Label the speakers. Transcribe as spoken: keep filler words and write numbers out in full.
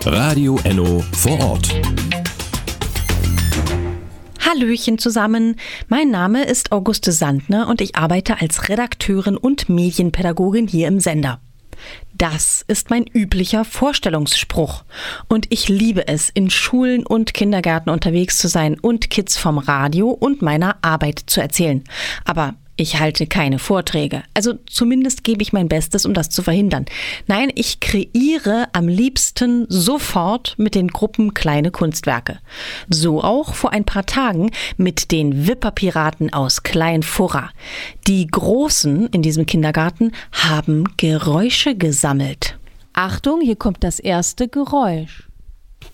Speaker 1: Radio Enno vor Ort.
Speaker 2: Hallöchen zusammen, mein Name ist Auguste Sandner und ich arbeite als Redakteurin und Medienpädagogin hier im Sender. Das ist mein üblicher Vorstellungsspruch und ich liebe es, in Schulen und Kindergärten unterwegs zu sein und Kids vom Radio und meiner Arbeit zu erzählen. Aber ich halte keine Vorträge, also zumindest gebe ich mein Bestes, um das zu verhindern. Nein, ich kreiere am liebsten sofort mit den Gruppen kleine Kunstwerke. So auch vor ein paar Tagen mit den Wipperpiraten aus Klein-Furra. Die Großen in diesem Kindergarten haben Geräusche gesammelt.
Speaker 3: Achtung, hier kommt das erste Geräusch.